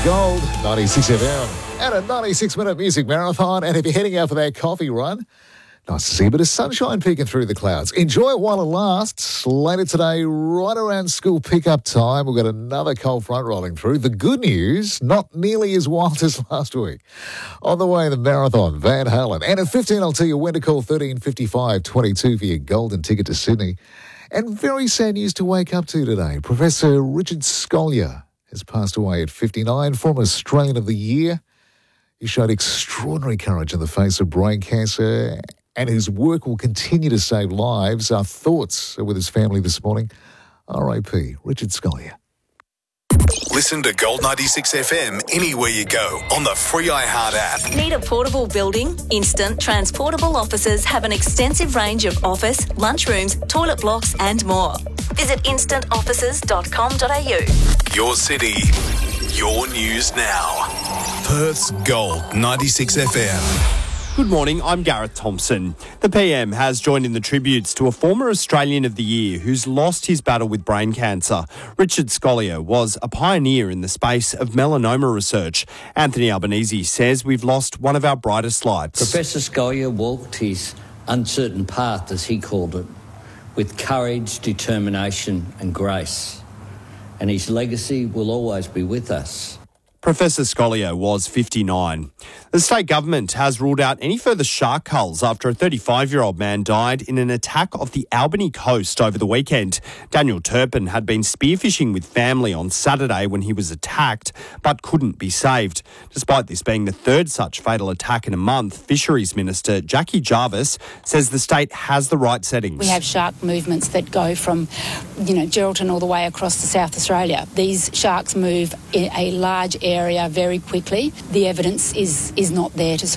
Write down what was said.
Gold, 96 FM, and a 96-minute music marathon. And if you're heading out for that coffee run, nice to see a bit of sunshine peeking through the clouds. Enjoy it while it lasts. Later today, right around school pickup time, we've got another cold front rolling through. The good news, not nearly as wild as last week. On the way, the marathon, Van Halen. And at 15, I'll tell you when to call 1355 22 for your golden ticket to Sydney. And very sad news to wake up to today. Professor Richard Scolyer has passed away at 59, former Australian of the Year. He showed extraordinary courage in the face of brain cancer, and his work will continue to save lives. Our thoughts are with his family this morning. R.I.P. Richard Scolyer. Listen to Gold 96 FM anywhere you go on the free iHeart app. Need a portable building? Instant Transportable Offices have an extensive range of office, lunchrooms, toilet blocks and more. Visit instantoffices.com.au. Your city, your news now. Perth's Gold 96 FM. Good morning, I'm Gareth Thompson. The PM has joined in the tributes to a former Australian of the Year who's lost his battle with brain cancer. Richard Scolyer was a pioneer in the space of melanoma research. Anthony Albanese says we've lost one of our brightest lights. Professor Scolyer walked his uncertain path, as he called it, with courage, determination and grace. And his legacy will always be with us. Professor Scolyer was 59. The state government has ruled out any further shark culls after a 35-year-old man died in an attack off the Albany coast over the weekend. Daniel Turpin had been spearfishing with family on Saturday when he was attacked, but couldn't be saved. Despite this being the third such fatal attack in a month, Fisheries Minister Jackie Jarvis says the state has the right settings. We have shark movements that go from, Geraldton all the way across to South Australia. These sharks move in a large area very quickly. The evidence is not there to